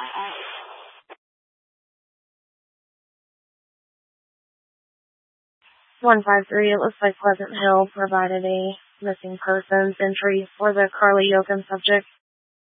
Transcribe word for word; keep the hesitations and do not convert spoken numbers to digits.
one five three, it looks like Pleasant Hill provided a missing persons entry for the Carly Yoakum subject.